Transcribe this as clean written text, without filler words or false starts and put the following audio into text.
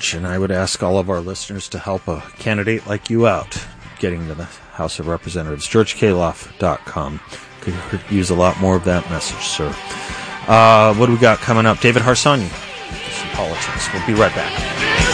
urge, and I would ask all of our listeners to help a candidate like you out getting to the House of Representatives. GeorgeKaloff.com. Could use a lot more of that message, sir. What do we got coming up? David Harsanyi, some politics. We'll be right back.